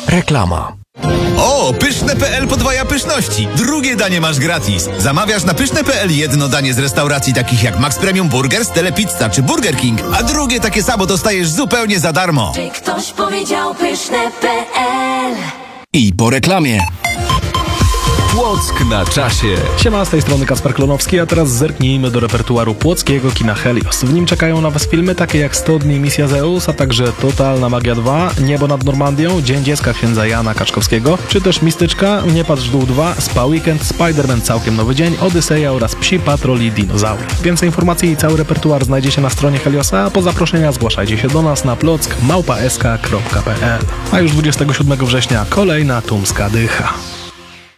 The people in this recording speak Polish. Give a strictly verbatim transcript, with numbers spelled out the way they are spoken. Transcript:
Reklama. O, pyszne.pl podwaja pyszności. Drugie danie masz gratis. Zamawiasz na pyszne.pl jedno danie z restauracji takich jak Max Premium Burgers, Telepizza czy Burger King, a drugie takie samo dostajesz zupełnie za darmo. Czy ktoś powiedział pyszne.pl? I po reklamie. Płock na czasie. Siema, z tej strony Kacper Klonowski, a teraz zerknijmy do repertuaru płockiego kina Helios. W nim czekają na was filmy takie jak sto dni Misja Zeus, a także Totalna Magia dwa, Niebo nad Normandią, Dzień Dziecka księdza Jana Kaczkowskiego, czy też Mistyczka, Nie patrz w dół dwa, Spa Weekend, Spider-Man Całkiem Nowy Dzień, Odyseja oraz Psi Patrol i Dinozaury. Więcej informacji i cały repertuar znajdziecie na stronie Heliosa, a po zaproszenia zgłaszajcie się do nas na plock małpa s k kropka p l. A już dwudziestego siódmego września kolejna Tumska Dycha.